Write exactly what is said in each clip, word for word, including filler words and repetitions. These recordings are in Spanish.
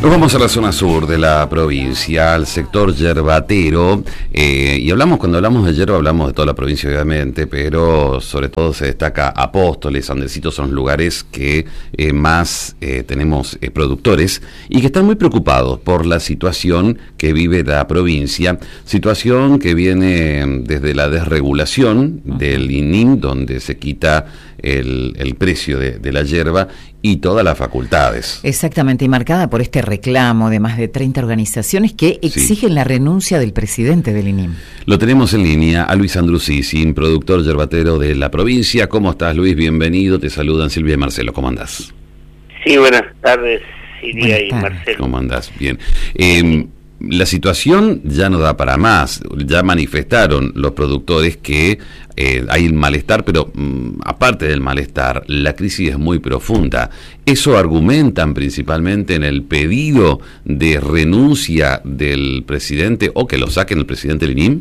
Nos vamos a la zona sur de la provincia, al sector yerbatero, eh, y hablamos, cuando hablamos de yerba, hablamos de toda la provincia obviamente, pero sobre todo se destaca Apóstoles, Andresitos, son los lugares que eh, más eh, tenemos eh, productores y que están muy preocupados por la situación que vive la provincia, situación que viene desde la desregulación del I N I M, donde se quita el, el precio de, de la yerba y todas las facultades. Exactamente, y marcada por este reclamo de más de treinta organizaciones que exigen sí. la renuncia del presidente del I N I M. Lo tenemos en línea a Luis Andrusici, productor yerbatero de la provincia. ¿Cómo estás, Luis? Bienvenido, te saludan Silvia y Marcelo. ¿Cómo andás? Sí, buenas tardes, Silvia y Marcelo. ¿Cómo andás? Bien. Eh, la situación ya no da para más. Ya manifestaron los productores que eh, hay el malestar, pero mm, aparte del malestar, la crisis es muy profunda. ¿Eso argumentan principalmente en el pedido de renuncia del presidente o que lo saquen el presidente del I N I M?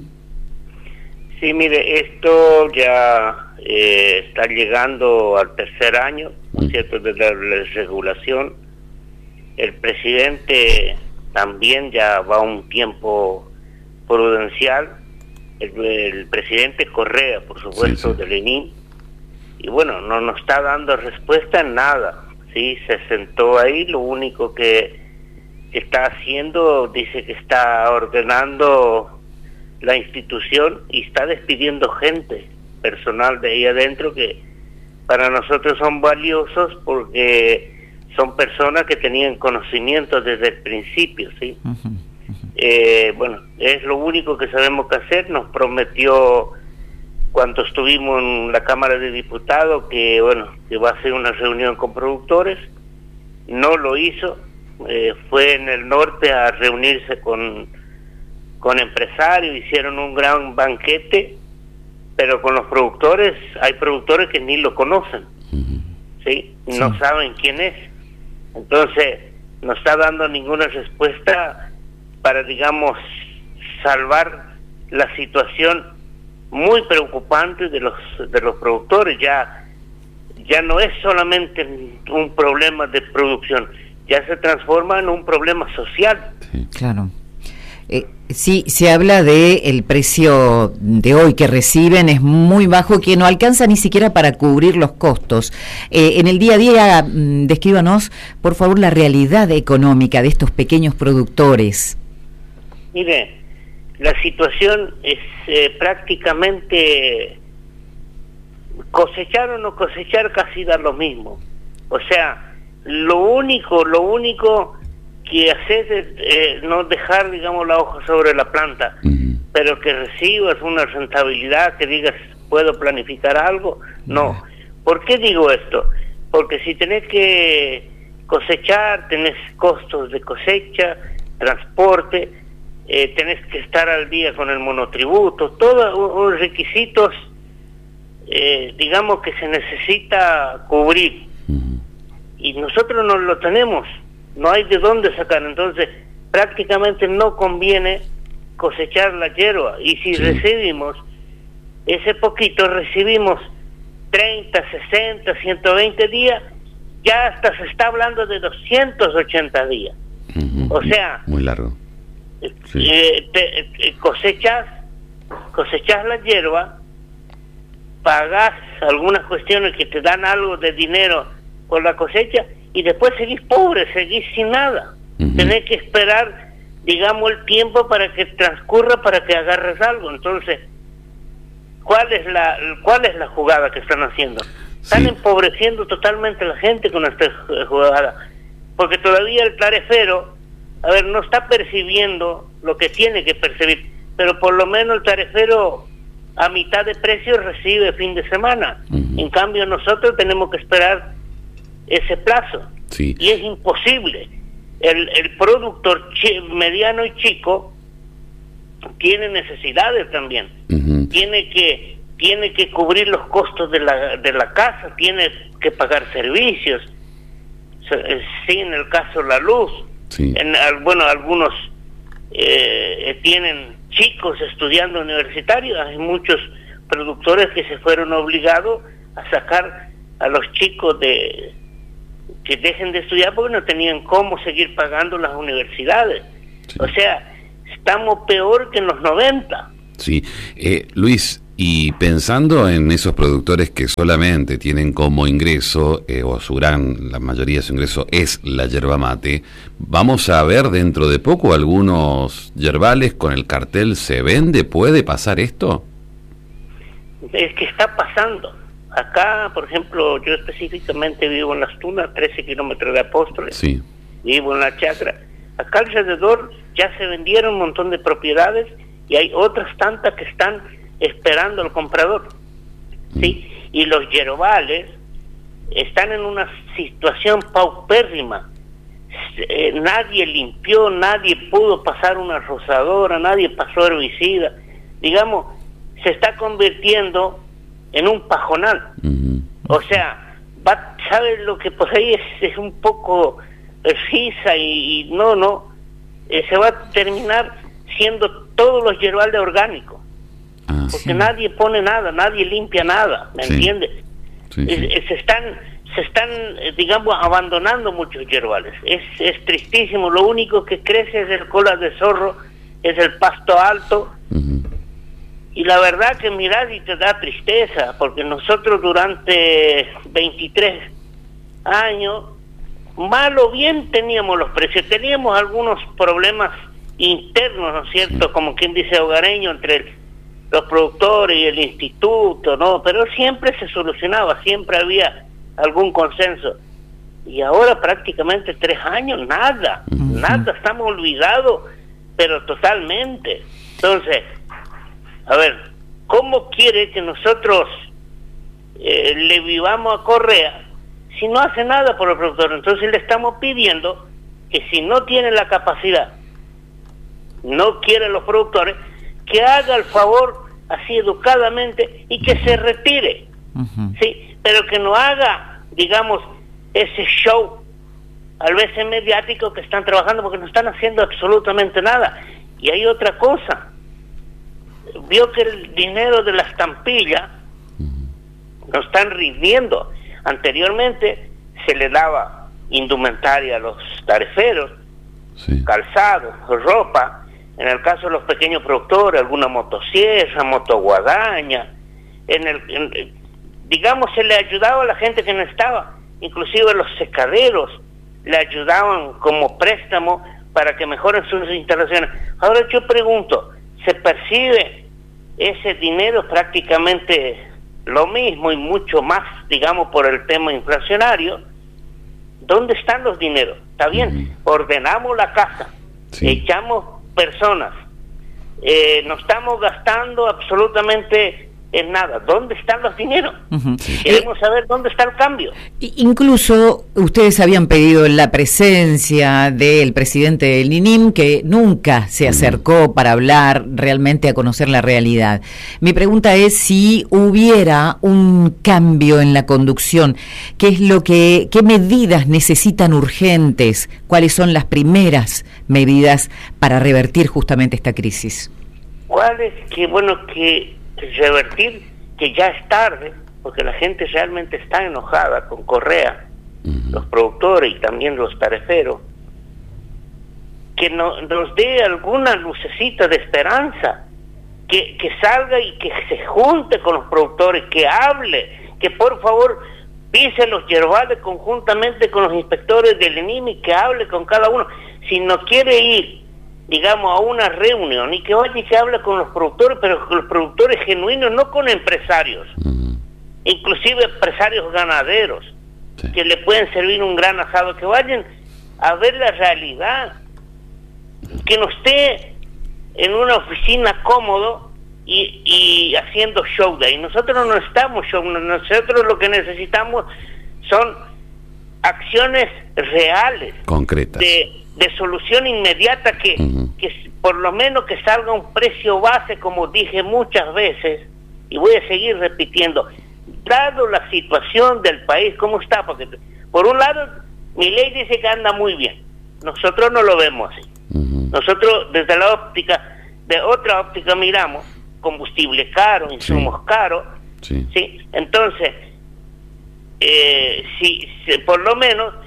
Sí, mire, esto ya eh, está llegando al tercer año, ¿no es cierto?, de la desregulación. El presidente también ya va un tiempo prudencial. El, el presidente Correa, por supuesto, sí, sí. del I N I M, y bueno, no nos está dando respuesta en nada. Sí, se sentó ahí, lo único que está haciendo, dice que está ordenando la institución y está despidiendo gente, personal de ahí adentro, que para nosotros son valiosos porque son personas que tenían conocimiento desde el principio, ¿sí? Uh-huh, uh-huh. Eh, bueno, es lo único que sabemos que hacer. Nos prometió cuando estuvimos en la Cámara de Diputados que, bueno, que va a hacer una reunión con productores. No lo hizo. Eh, fue en el norte a reunirse con, con empresarios, hicieron un gran banquete, pero con los productores, hay productores que ni lo conocen, uh-huh. ¿sí? Sí. No saben quién es. Entonces, no está dando ninguna respuesta para, digamos, salvar la situación muy preocupante de los de los productores. Ya ya no es solamente un problema de producción, ya se transforma en un problema social. Sí. Claro. Eh, sí, se habla de el precio de hoy que reciben es muy bajo, que no alcanza ni siquiera para cubrir los costos. Eh, en el día a día, mmm, descríbanos, por favor, la realidad económica de estos pequeños productores. Mire, la situación es eh, prácticamente cosechar o no cosechar, casi da lo mismo. O sea, lo único, lo único que hacer es eh, no dejar, digamos, la hoja sobre la planta, uh-huh. pero que recibas una rentabilidad, que digas, ¿puedo planificar algo? No. Uh-huh. ¿Por qué digo esto? Porque si tenés que cosechar, tenés costos de cosecha, transporte, eh, tenés que estar al día con el monotributo, todos los requisitos, eh, digamos, que se necesita cubrir. Uh-huh. Y nosotros no lo tenemos. No hay de dónde sacar, entonces prácticamente no conviene cosechar la yerba. Y si sí. recibimos ese poquito, recibimos treinta, sesenta, ciento veinte días, ya hasta se está hablando de doscientos ochenta días. Uh-huh. O sea, muy largo. Sí. Eh, te, eh, cosechas, cosechas la yerba, pagas algunas cuestiones que te dan algo de dinero por la cosecha, y después seguís pobre, seguís sin nada. Uh-huh. Tenés que esperar, digamos, el tiempo para que transcurra, para que agarres algo. Entonces, ¿cuál es la cuál es la jugada que están haciendo? Están sí. empobreciendo totalmente a la gente con esta jugada, porque todavía el tarefero, a ver, no está percibiendo lo que tiene que percibir, pero por lo menos el tarefero a mitad de precio recibe fin de semana. Uh-huh. En cambio, nosotros tenemos que esperar ese plazo, sí. y es imposible. El, el productor chi- mediano y chico tiene necesidades también, uh-huh. tiene que tiene que cubrir los costos de la de la casa, tiene que pagar servicios, sí, en el caso la luz, sí. en bueno, algunos eh, tienen chicos estudiando universitarios, hay muchos productores que se fueron obligados a sacar a los chicos de que dejen de estudiar porque no tenían cómo seguir pagando las universidades. Sí. O sea, estamos peor que en los noventa. Sí, eh, Luis, y pensando en esos productores que solamente tienen como ingreso, eh, o su gran, la mayoría de su ingreso es la yerba mate, ¿vamos a ver dentro de poco algunos yerbales con el cartel "se vende"? ¿Puede pasar esto? Es que está pasando. Acá, por ejemplo, yo específicamente vivo en Las Tunas, trece kilómetros de Apóstoles. Sí. Vivo en la Chacra. Acá alrededor ya se vendieron un montón de propiedades y hay otras tantas que están esperando al comprador. ¿Sí? Y los yerbales están en una situación paupérrima. Eh, nadie limpió, nadie pudo pasar una rozadora, nadie pasó herbicida. Digamos, se está convirtiendo en un pajonal. Uh-huh. O sea, va, ¿sabes lo que por ahí es, es un poco risa y, y no, no, eh, se va a terminar siendo todos los yerbales orgánicos. Ah, porque sí. Nadie pone nada, nadie limpia nada, ¿me sí. entiendes? Sí, sí. Es, es, se están, se están, digamos, abandonando muchos yerbales. Es, es tristísimo, lo único que crece es el cola de zorro, es el pasto alto. Uh-huh. Y la verdad que mirás y te da tristeza, porque nosotros durante veintitrés años, mal o bien teníamos los precios, teníamos algunos problemas internos, ¿no es cierto? Como quien dice hogareño, entre el, los productores y el instituto, ¿no? Pero siempre se solucionaba, siempre había algún consenso. Y ahora prácticamente tres años, nada, uh-huh. nada, estamos olvidados, pero totalmente. Entonces, a ver, ¿cómo quiere que nosotros eh, le vivamos a Correa si no hace nada por el productor? Entonces le estamos pidiendo que si no tiene la capacidad, no quieren los productores, que haga el favor así educadamente y que se retire. Uh-huh. Sí, pero que no haga, digamos, ese show a veces mediático que están trabajando, porque no están haciendo absolutamente nada. Y hay otra cosa, vio que el dinero de la estampilla uh-huh. no están rindiendo. Anteriormente se le daba indumentaria a los tareferos, sí. calzados, ropa. En el caso de los pequeños productores, alguna motosierra, motoguadaña, en el, en, digamos, se le ayudaba a la gente que no estaba, inclusive los secaderos le ayudaban como préstamo para que mejoren sus instalaciones. Ahora yo pregunto, ¿se percibe ese dinero prácticamente lo mismo y mucho más, digamos, por el tema inflacionario? ¿Dónde están los dineros? Está bien, uh-huh. ordenamos la casa, sí. echamos personas, eh, no estamos gastando absolutamente en nada. ¿Dónde están los dineros? Uh-huh. Queremos eh, saber dónde está el cambio. Incluso ustedes habían pedido la presencia del presidente del NINIM, que nunca se acercó para hablar realmente, a conocer la realidad. Mi pregunta es si hubiera un cambio en la conducción, ¿qué es lo que, qué medidas necesitan urgentes? ¿Cuáles son las primeras medidas para revertir justamente esta crisis? ¿Cuáles? Que bueno, que revertir, que ya es tarde, porque la gente realmente está enojada con Correa, uh-huh. los productores y también los tareferos, que no, nos dé alguna lucecita de esperanza, que, que salga y que se junte con los productores, que hable, que por favor pise los yerbales conjuntamente con los inspectores del ENIM y que hable con cada uno. Si no quiere ir, digamos, a una reunión y que vaya y que hable con los productores, pero con los productores genuinos, no con empresarios, uh-huh. inclusive empresarios ganaderos, sí. que le pueden servir un gran asado, que vayan a ver la realidad, que no esté en una oficina cómodo y, y haciendo show de ahí. Nosotros no estamos show, nosotros lo que necesitamos son acciones reales, concretas, de de solución inmediata, que, uh-huh. que por lo menos que salga un precio base, como dije muchas veces, y voy a seguir repitiendo, dado la situación del país, ¿cómo está? Porque por un lado, Milei dice que anda muy bien, nosotros no lo vemos así. Uh-huh. Nosotros desde la óptica, de otra óptica miramos, combustible caro, insumos sí. caros, sí. ¿sí? Entonces, eh, si, si por lo menos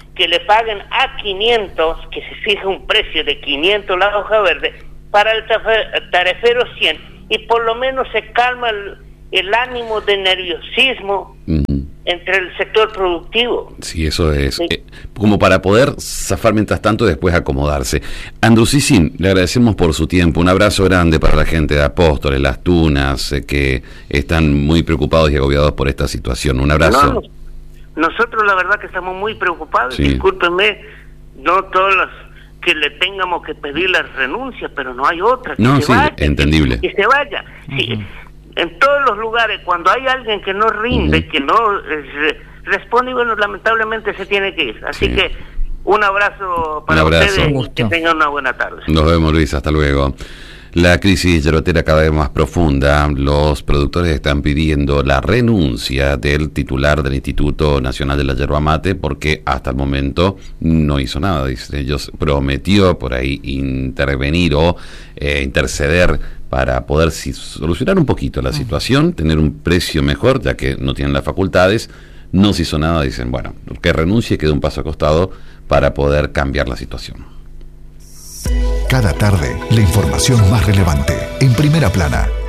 que le paguen a quinientos, que se fije un precio de quinientos la hoja verde, para el tarefero cien, y por lo menos se calma el, el ánimo de nerviosismo uh-huh. entre el sector productivo. Sí, eso es. Sí. Eh, como para poder zafar mientras tanto y después acomodarse. Andrew Sissin, le agradecemos por su tiempo. Un abrazo grande para la gente de Apóstoles, Las Tunas, eh, que están muy preocupados y agobiados por esta situación. Un abrazo. No, nosotros la verdad que estamos muy preocupados. Sí. Discúlpenme, no todas las que le tengamos que pedir la renuncia, pero no hay otra. Que no, se sí, vaya, entendible. Que, que se vaya. Uh-huh. Sí, en todos los lugares, cuando hay alguien que no rinde, uh-huh. que no eh, responde, bueno, lamentablemente se tiene que ir. Así sí. que un abrazo para un abrazo. ustedes y que tengan una buena tarde. Nos vemos, Luis, hasta luego. La crisis yerbatera cada vez más profunda. Los productores están pidiendo la renuncia del titular del Instituto Nacional de la Yerba Mate porque hasta el momento no hizo nada. Dice, ellos prometió por ahí intervenir o eh, interceder para poder si, solucionar un poquito la situación, tener un precio mejor, ya que no tienen las facultades. No se hizo nada, dicen, bueno, que renuncie y quede un paso acostado para poder cambiar la situación. Cada tarde, la información más relevante, en Primera Plana.